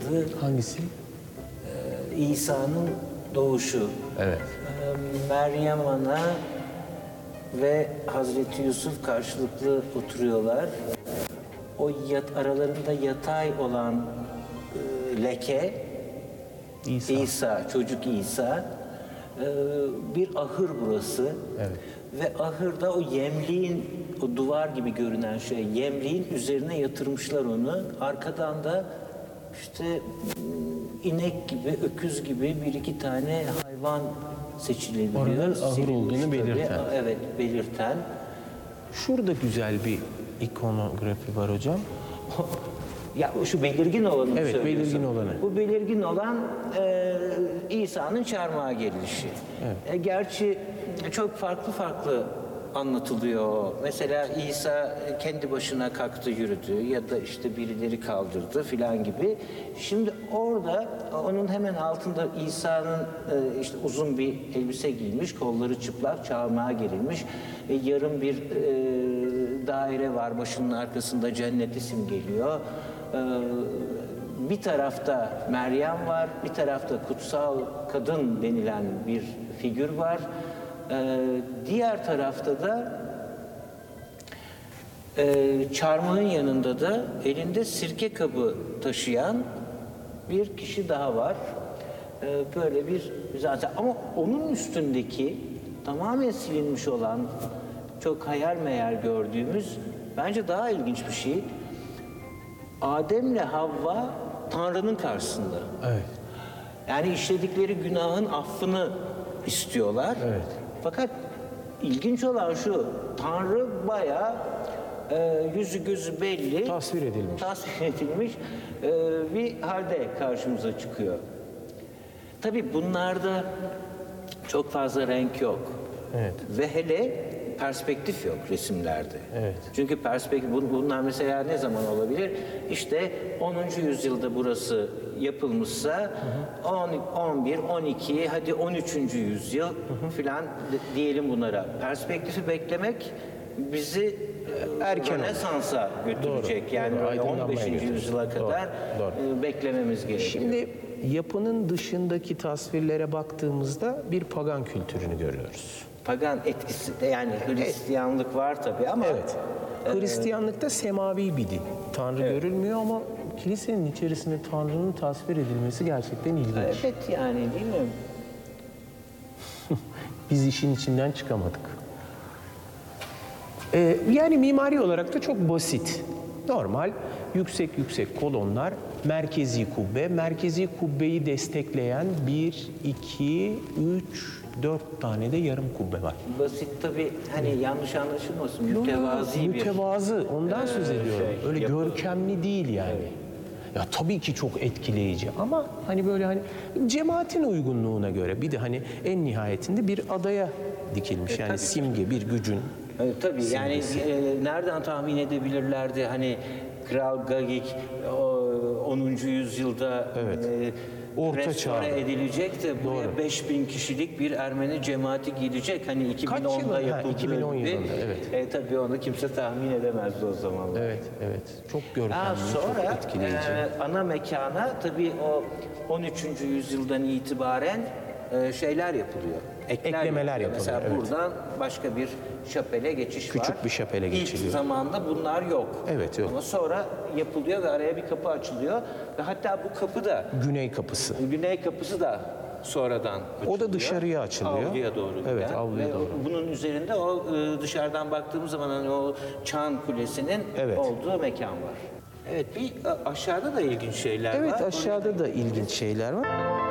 yılıydı. Hangisi? İsa'nın doğuşu. Evet. Meryem Ana ve Hazreti Yusuf karşılıklı oturuyorlar. O aralarında yatay olan leke, İsa, çocuk İsa. Bir ahır burası. Evet. Ve ahırda o yemliğin, o duvar gibi görünen şey, yemliğin üzerine yatırmışlar onu. Arkadan da işte inek gibi, öküz gibi bir iki tane hayvan seçilebiliyor. Oradan ahır Seçilmiş olduğunu tabii. belirten. Evet, belirten. Şurada güzel bir ikonografi var hocam. Ya şu belirgin olanı mı Evet, söylüyorsun? belirgin olanı. Bu belirgin olan İsa'nın çarmıha gelişi. Evet. Gerçi çok farklı anlatılıyor. Mesela İsa kendi başına kalktı, yürüdü ya da işte birileri kaldırdı filan gibi. Şimdi orada onun hemen altında İsa'nın işte uzun bir elbise giymiş, kolları çıplak, çarmıha gerilmiş. Yarım bir daire var, başının arkasında cenneti simgeliyor. Bir tarafta Meryem var, bir tarafta kutsal kadın denilen bir figür var. Diğer tarafta da çarmıhın yanında da elinde sirke kabı taşıyan bir kişi daha var. Böyle bir zaten ama onun üstündeki tamamen silinmiş olan çok hayal meyal gördüğümüz bence daha ilginç bir şey. Adem'le Havva Tanrı'nın karşısında. Evet. Yani işledikleri günahın affını istiyorlar. Evet. Fakat ilginç olan şu, Tanrı bayağı yüzü gözü belli, Tasvir edilmiş. Bir halde karşımıza çıkıyor. Tabii bunlarda çok fazla renk yok. Evet. Ve hele perspektif yok resimlerde. Evet. Çünkü perspektif, bunlar mesela ne zaman olabilir? İşte 10. yüzyılda burası yapılmışsa 11, 12, hadi 13. yüzyıl filan diyelim bunlara. Perspektifi beklemek bizi Erken Rönesans'a götürecek. Doğru, Yani doğru. böyle 15. Aydınlanmaya yüzyıla götürecek. kadar Doğru. beklememiz gerekiyor. Şimdi yapının dışındaki tasvirlere baktığımızda bir pagan kültürünü görüyoruz. Pagan etkisi de yani Hristiyanlık var tabii ama Evet. Hristiyanlıkta semavi bir din. Tanrı görülmüyor ama kilisenin içerisinde Tanrı'nın tasvir edilmesi gerçekten ilginç. evet yani değil mi? Biz işin içinden çıkamadık. Yani mimari olarak da çok basit. Normal yüksek kolonlar, merkezi kubbe. Merkezi kubbeyi destekleyen 1, 2, 3, 4 tane de yarım kubbe var. Basit tabii hani yanlış anlaşılmasın mütevazi bir Mütevazı, ondan söz ediyorum. Öyle yapı. görkemli değil yani. Ya tabii ki çok etkileyici ama hani böyle hani cemaatin uygunluğuna göre bir de hani en nihayetinde bir adaya dikilmiş. Yani tabii. simge, bir gücün. Tabii yani nereden tahmin edebilirlerdi hani Kral Gagik 10. yüzyılda Orta restore çağ. edilecek de buraya Doğru. 5000 kişilik bir Ermeni cemaati gelecek. Hani 2010'da yılında? yapıldığı 2010 gibi. yılında, evet. Tabii onu kimse tahmin edemezdi o zamanlar. Evet. Çok görkemli, Sonra çok etkileyici. ana mekana tabii o 13. yüzyıldan itibaren şeyler yapılıyor. Eklemeler yapılıyor, Mesela evet. buradan başka bir şapele geçiş var. Küçük bir şapele geçiliyor. İlk zamanda bunlar yok. Evet, yok. Ama sonra yapılıyor ve araya bir kapı açılıyor. Ve hatta bu kapı da, Güney kapısı. güney kapısı da sonradan açılıyor. O da dışarıya açılıyor. Avluya doğru giden. Evet, avluya Ve doğru. bunun üzerinde o dışarıdan baktığımız zaman hani o Çan Kulesi'nin Evet. olduğu mekan var. Evet, bir aşağıda da ilginç şeyler var. Evet, aşağıda da ilginç şeyler var.